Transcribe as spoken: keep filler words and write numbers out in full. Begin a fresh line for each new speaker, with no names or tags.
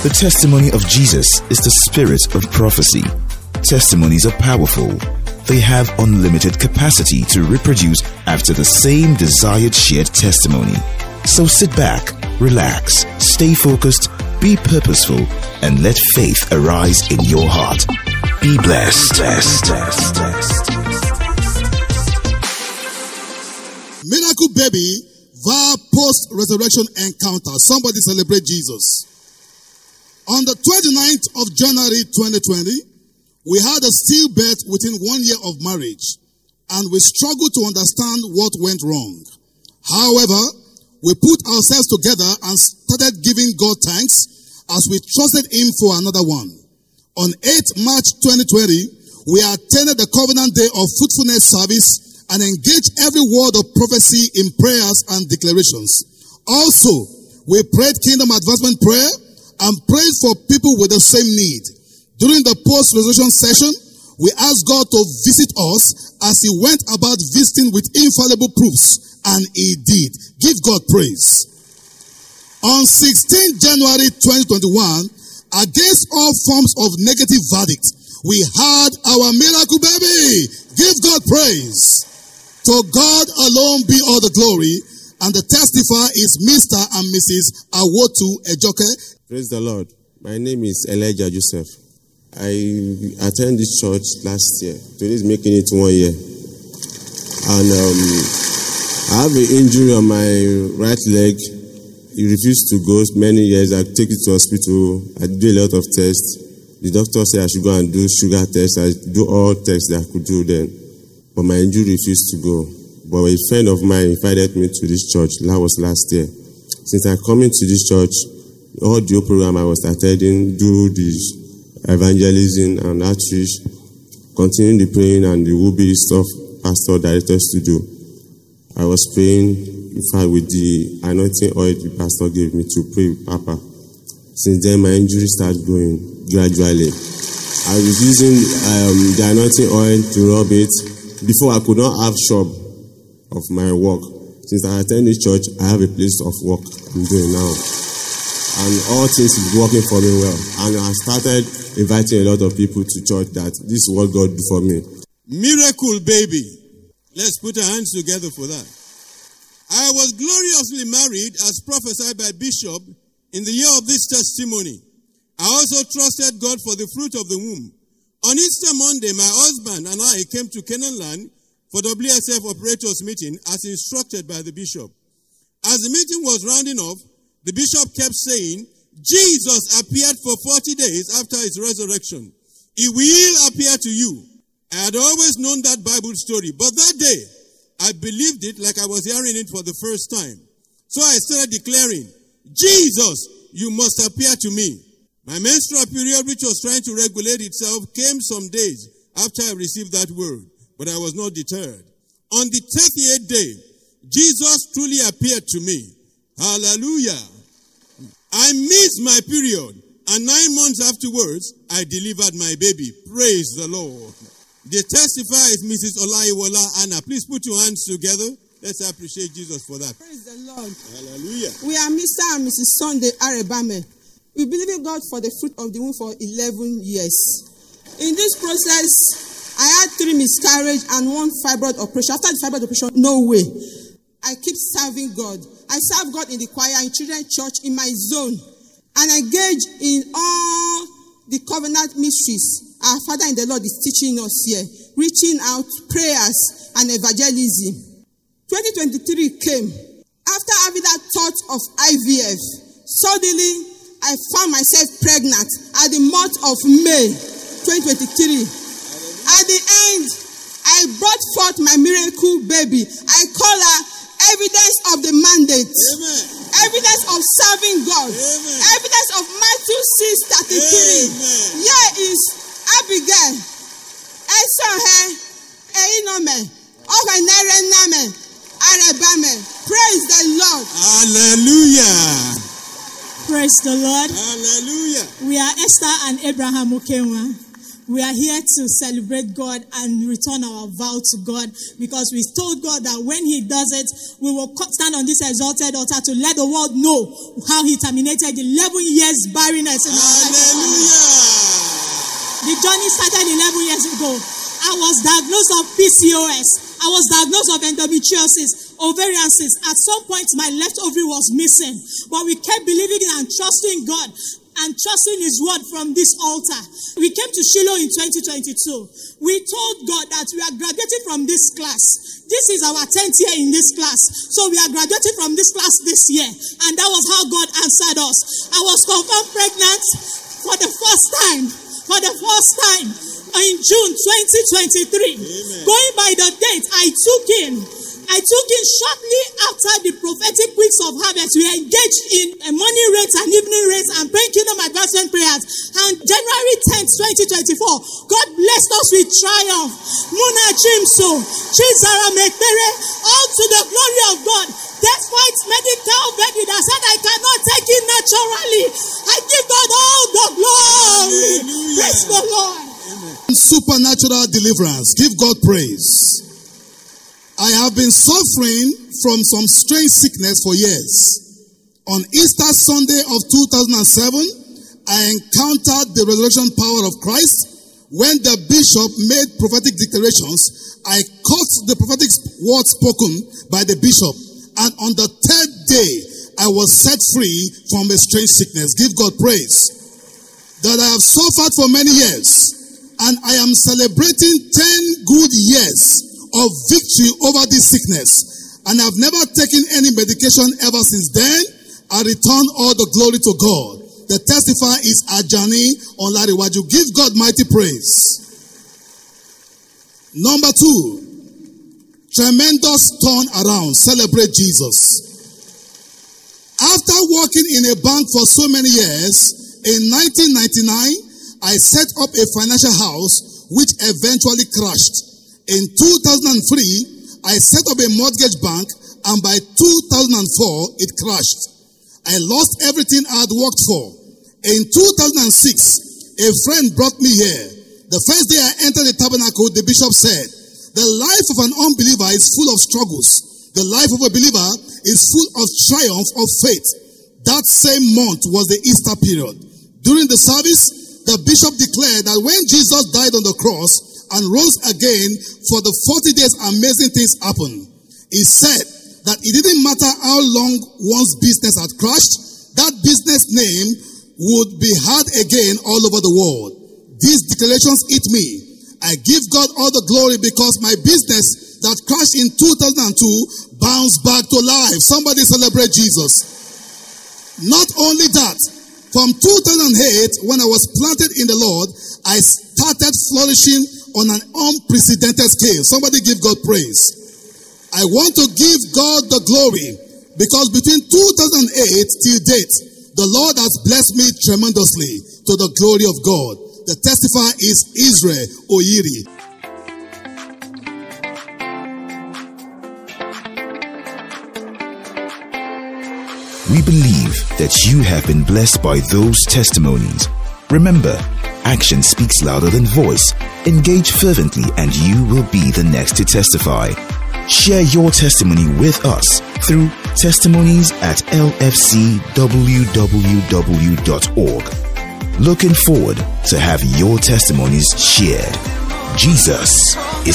The testimony of Jesus is the spirit of prophecy. Testimonies are powerful. They have unlimited capacity to reproduce after the same desired shared testimony. So sit back, relax, stay focused, be purposeful, and let faith arise in your heart. Be blessed. blessed, blessed, blessed.
Miracle Baby via post-resurrection encounter. Somebody celebrate Jesus. On the twenty-ninth of January twenty twenty, we had a stillbirth within one year of marriage, and we struggled to understand what went wrong. However, we put ourselves together and started giving God thanks as we trusted Him for another one. On the eighth of March twenty twenty, we attended the Covenant Day of Fruitfulness service and engaged every word of prophecy in prayers and declarations. Also, we prayed Kingdom Advancement Prayer and prayed for people with the same need. During the post-resurrection session, we asked God to visit us as He went about visiting with infallible proofs, and He did. Give God praise. On the sixteenth of January twenty twenty-one, against all forms of negative verdict, we had our miracle baby. Give God praise. To God alone be all the glory, and the testifier is Mister and Missus Awotu Ejoke.
Praise the Lord. My name is Elijah Joseph. I attended this church last year. Today is making it one year. And um, I have an injury on my right leg. It refused to go many years. I take it to hospital. I do a lot of tests. The doctor said I should go and do sugar tests. I do all tests that I could do then. But my injury refused to go. But a friend of mine invited me to this church. That was last year. Since I come into this church, all the program I was attending, do this evangelism and outreach, continue the praying and the will be stuff pastor directed us to do. I was praying, in fact, with the anointing oil the pastor gave me to pray with Papa. Since then, my injury started going gradually. I was using um, the anointing oil to rub it. Before, I could not have shop of my work. Since I attend this church, I have a place of work I'm doing now. And all things is working for me well. And I started inviting a lot of people to church that this is what God do for me.
Miracle baby. Let's put our hands together for that. I was gloriously married as prophesied by Bishop in the year of this testimony. I also trusted God for the fruit of the womb. On Easter Monday, my husband and I came to Canaan Land for W S F operators meeting as instructed by the bishop. As the meeting was rounding off, the bishop kept saying, Jesus appeared for forty days after his resurrection. He will appear to you. I had always known that Bible story, but that day, I believed it like I was hearing it for the first time. So I started declaring, Jesus, you must appear to me. My menstrual period, which was trying to regulate itself, came some days after I received that word, but I was not deterred. On the thirtieth day, Jesus truly appeared to me. Hallelujah. I missed my period, and nine months afterwards, I delivered my baby. Praise the Lord. The testifier is Missus Olaiwola Anna. Please put your hands together. Let's appreciate Jesus for that.
Praise the Lord.
Hallelujah.
We are Mister and Missus Sunday Arebame. We believe in God for the fruit of the womb for eleven years. In this process, I had three miscarriages and one fibroid operation. After the fibroid operation, no way. I keep serving God. I serve God in the choir, in children's church, in my zone, and engage in all the covenant mysteries. Our Father in the Lord is teaching us here, reaching out prayers and evangelism. twenty twenty-three came. After having that thought of I V F, suddenly I found myself pregnant at the month of May twenty twenty-three. At the end, I brought forth my miracle baby. I call her evidence of the mandate.
Amen.
Evidence of serving God.
Amen.
Evidence of Matthew six thirty-three. Here is Abigail. Praise the Lord.
Hallelujah.
Praise the Lord.
Hallelujah.
We are Esther and Abraham Okenwa. We are here to celebrate God and return our vow to God, because we told God that when He does it, we will stand on this exalted altar to let the world know how He terminated eleven years barrenness in our life. The journey started eleven years ago. I was diagnosed of P C O S. I was diagnosed of endometriosis, ovarian cyst. At some point, my left ovary was missing. But we kept believing and trusting God and trusting His word from this altar. We came to Shiloh in twenty twenty-two. We told God that we are graduating from this class. This is our tenth year in this class. So we are graduating from this class this year. And that was how God answered us. I was confirmed pregnant for the first time. For the first time. In June twenty twenty-three, Amen. Going by the date I took in, I took in shortly after the prophetic weeks of harvest. We engaged in a morning rates and evening rates and praying kingdom advancement prayers. And January tenth, twenty twenty-four, God blessed us with triumph. Muna Chimso, Chizara Mekpere, all to the glory of God. Despite medical baby that said I cannot take it naturally, I give God all the glory. Hallelujah. Praise the Lord.
Supernatural deliverance. Give God praise. I have been suffering from some strange sickness for years. On Easter Sunday of two thousand seven, I encountered the resurrection power of Christ. When the bishop made prophetic declarations, I caught the prophetic word spoken by the bishop. And on the third day, I was set free from a strange sickness. Give God praise. That I have suffered for many years. And I am celebrating ten good years of victory over this sickness. And I've never taken any medication ever since then. I return all the glory to God. The testifier is Ajani Olariwaju. Give God mighty praise. Number two, tremendous turn around. Celebrate Jesus. After working in a bank for so many years, in nineteen ninety-nine, I set up a financial house which eventually crashed. In two thousand three, I set up a mortgage bank, and by two thousand four, it crashed. I lost everything I had worked for. In two thousand six, a friend brought me here. The first day I entered the tabernacle, the bishop said, the life of an unbeliever is full of struggles. The life of a believer is full of triumph of faith. That same month was the Easter period. During the service, the bishop declared that when Jesus died on the cross and rose again, for the forty days amazing things happened. He said that it didn't matter how long one's business had crashed, that business name would be heard again all over the world. These declarations hit me. I give God all the glory because my business that crashed in two thousand two bounced back to life. Somebody celebrate Jesus. Not only that, from two thousand eight, when I was planted in the Lord, I started flourishing on an unprecedented scale. Somebody give God praise. I want to give God the glory because between two thousand eight till date, the Lord has blessed me tremendously to the glory of God. The testifier is Israel Oyiri.
We believe that you have been blessed by those testimonies. Remember, action speaks louder than voice. Engage fervently and you will be the next to testify. Share your testimony with us through testimonies at l f c w w w dot org. Looking forward to have your testimonies shared. Jesus is